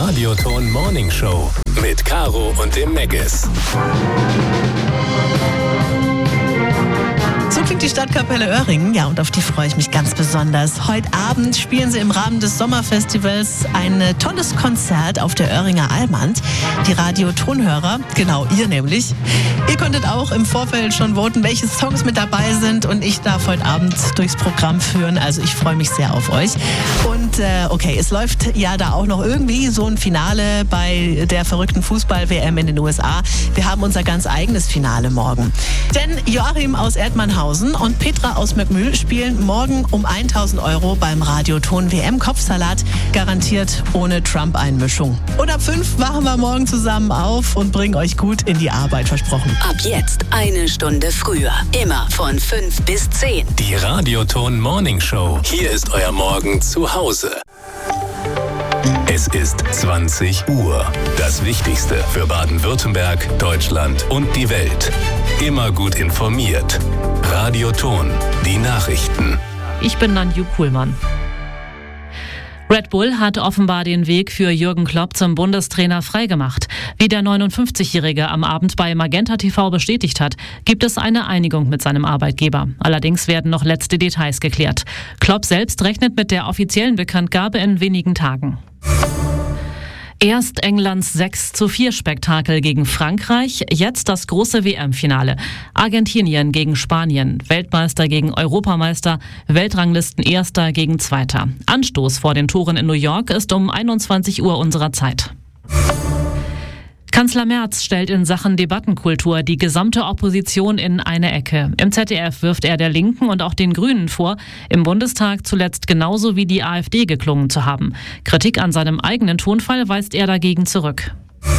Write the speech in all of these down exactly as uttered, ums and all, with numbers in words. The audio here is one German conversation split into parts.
Radioton Morning Show mit Caro und dem Meggis. So klingt die Stadtkapelle Öhringen, ja, und auf die freue ich mich ganz besonders. Heute Abend spielen sie im Rahmen des Sommerfestivals ein tolles Konzert auf der Öhringer Almand. Die Radiotonhörer, genau, ihr nämlich. Ihr konntet auch im Vorfeld schon voten, welche Songs mit dabei sind, und ich darf heute Abend durchs Programm führen, also ich freue mich sehr auf euch. Und äh, okay, es läuft ja da auch noch irgendwie so ein Finale bei der verrückten Fußball-W M in den U S A. Wir haben unser ganz eigenes Finale morgen. Denn Joachim aus Erdmannhausen und Petra aus Möckmühl spielen morgen um tausend Euro beim Radioton W M-Kopfsalat, garantiert ohne Trump-Einmischung. Und ab fünf wachen wir morgen zusammen auf und bringen euch gut in die Arbeit, versprochen. Ab jetzt eine Stunde früher, immer von fünf bis zehn. Die Radioton Morning Show. Hier ist euer Morgen zu Hause. Es ist zwanzig Uhr. Das Wichtigste für Baden-Württemberg, Deutschland und die Welt. Immer gut informiert. Radioton, die Nachrichten. Ich bin Nanju Kuhlmann. Red Bull hat offenbar den Weg für Jürgen Klopp zum Bundestrainer freigemacht. Wie der neunundfünfzigjährige am Abend bei Magenta T V bestätigt hat, gibt es eine Einigung mit seinem Arbeitgeber. Allerdings werden noch letzte Details geklärt. Klopp selbst rechnet mit der offiziellen Bekanntgabe in wenigen Tagen. Erst Englands sechs zu vier Spektakel gegen Frankreich, jetzt das große W M-Finale. Argentinien gegen Spanien, Weltmeister gegen Europameister, Weltranglisten-Erster gegen Zweiter. Anstoß vor den Toren in New York ist um einundzwanzig Uhr unserer Zeit. Kanzler Merz stellt in Sachen Debattenkultur die gesamte Opposition in eine Ecke. Im Z D F wirft er der Linken und auch den Grünen vor, im Bundestag zuletzt genauso wie die AfD geklungen zu haben. Kritik an seinem eigenen Tonfall weist er dagegen zurück.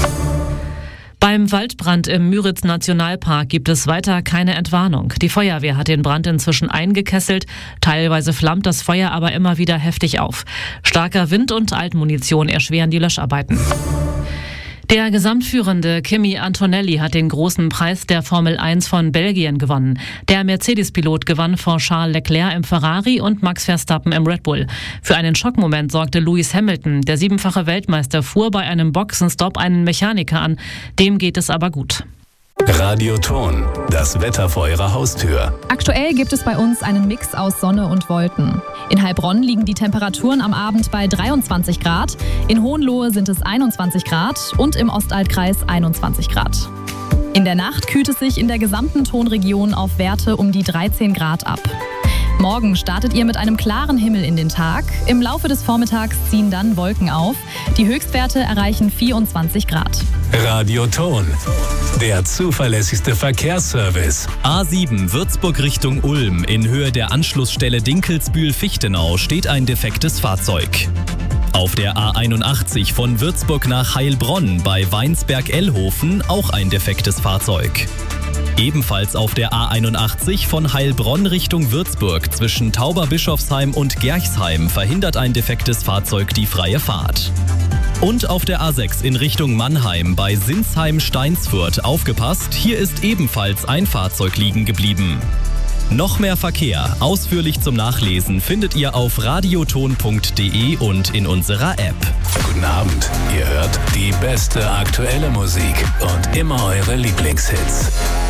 Beim Waldbrand im Müritz-Nationalpark gibt es weiter keine Entwarnung. Die Feuerwehr hat den Brand inzwischen eingekesselt. Teilweise flammt das Feuer aber immer wieder heftig auf. Starker Wind und Altmunition erschweren die Löscharbeiten. Der Gesamtführende Kimi Antonelli hat den großen Preis der Formel eins von Belgien gewonnen. Der Mercedes-Pilot gewann vor Charles Leclerc im Ferrari und Max Verstappen im Red Bull. Für einen Schockmoment sorgte Lewis Hamilton. Der siebenfache Weltmeister fuhr bei einem Boxenstopp einen Mechaniker an. Dem geht es aber gut. Radioton, das Wetter vor eurer Haustür. Aktuell gibt es bei uns einen Mix aus Sonne und Wolken. In Heilbronn liegen die Temperaturen am Abend bei dreiundzwanzig Grad, in Hohenlohe sind es einundzwanzig Grad und im Ostaltkreis einundzwanzig Grad. In der Nacht kühlt es sich in der gesamten Tonregion auf Werte um die dreizehn Grad ab. Morgen startet ihr mit einem klaren Himmel in den Tag. Im Laufe des Vormittags ziehen dann Wolken auf. Die Höchstwerte erreichen vierundzwanzig Grad. Radioton, der zuverlässigste Verkehrsservice. A sieben Würzburg Richtung Ulm. In Höhe der Anschlussstelle Dinkelsbühl-Fichtenau steht ein defektes Fahrzeug. Auf der A einundachtzig von Würzburg nach Heilbronn bei Weinsberg-Ellhofen auch ein defektes Fahrzeug. Ebenfalls auf der A einundachtzig von Heilbronn Richtung Würzburg zwischen Tauberbischofsheim und Gerchsheim verhindert ein defektes Fahrzeug die freie Fahrt. Und auf der A sechs in Richtung Mannheim bei Sinsheim-Steinsfurt aufgepasst, hier ist ebenfalls ein Fahrzeug liegen geblieben. Noch mehr Verkehr, ausführlich zum Nachlesen, findet ihr auf radioton punkt de und in unserer App. Guten Abend, ihr hört die beste aktuelle Musik und immer eure Lieblingshits.